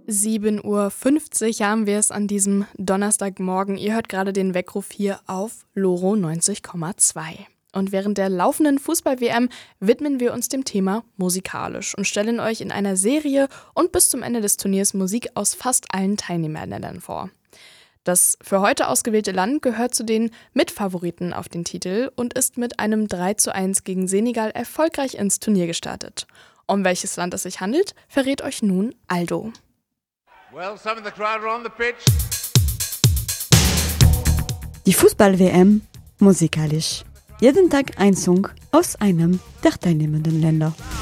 7:50 Uhr haben wir es an diesem Donnerstagmorgen. Ihr hört gerade den Weckruf hier auf Loro 90,2. Und während der laufenden Fußball-WM widmen wir uns dem Thema musikalisch und stellen euch in einer Serie und bis zum Ende des Turniers Musik aus fast allen Teilnehmerländern vor. Das für heute ausgewählte Land gehört zu den Mitfavoriten auf den Titel und ist mit einem 3:1 gegen Senegal erfolgreich ins Turnier gestartet. Um welches Land es sich handelt, verrät euch nun Aldo. Die Fußball-WM musikalisch. Jeden Tag ein Song aus einem der teilnehmenden Länder.